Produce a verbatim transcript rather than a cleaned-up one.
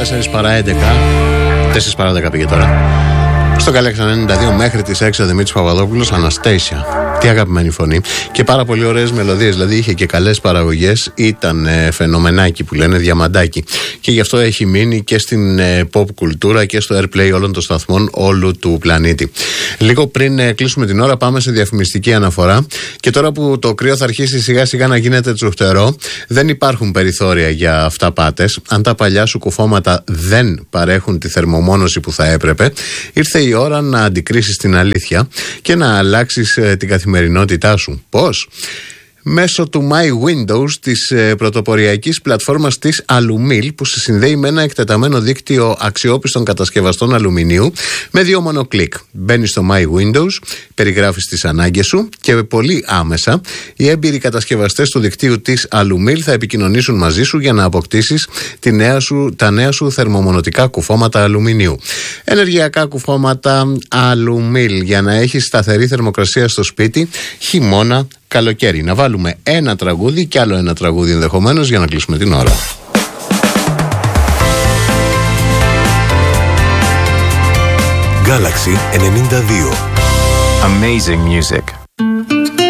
τέσσερα παρά έντεκα. τέσσερα παρά δέκα πήγε τώρα. Στο Galaxy ενενήντα δύο μέχρι τις έξι ο Δημήτρης Παπαδόπουλος, Αναστάσια. Τι αγαπημένη φωνή. Και πάρα πολύ ωραίες μελωδίες. Δηλαδή είχε και καλές παραγωγές. Ήταν ε, φαινομενάκι που λένε, διαμαντάκι. Και γι' αυτό έχει μείνει και στην ε, pop κουλτούρα και στο airplay όλων των σταθμών όλου του πλανήτη. Λίγο πριν ε, κλείσουμε την ώρα, πάμε σε διαφημιστική αναφορά. Και τώρα που το κρύο θα αρχίσει σιγά σιγά να γίνεται τσουχτερό, δεν υπάρχουν περιθώρια για αυταπάτες. Αν τα παλιά σου κουφώματα δεν παρέχουν τη θερμομόνωση που θα έπρεπε, ήρθε η ώρα να αντικρίσεις την αλήθεια και να αλλάξεις ε, την καθημερινότητά σου. Πώς? Μέσω του My Windows, της ε, πρωτοποριακής πλατφόρμας της Alumil, που σε συνδέει με ένα εκτεταμένο δίκτυο αξιόπιστων κατασκευαστών αλουμινίου με δύο μόνο κλικ. Μπαίνεις στο My Windows, περιγράφεις τις ανάγκες σου και πολύ άμεσα οι έμπειροι κατασκευαστές του δικτύου της Alumil θα επικοινωνήσουν μαζί σου για να αποκτήσεις τη νέα σου, τα νέα σου θερμομονωτικά κουφώματα αλουμινίου. Ενεργειακά κουφώματα Alumil για να έχεις σταθερή θερμοκρασία στο σπίτι, χειμώνα, καλοκαίρι. Να βάλουμε ένα τραγούδι και άλλο ένα τραγούδι ενδεχομένως για να κλείσουμε την ώρα. Galaxy ενενήντα δύο. Amazing music.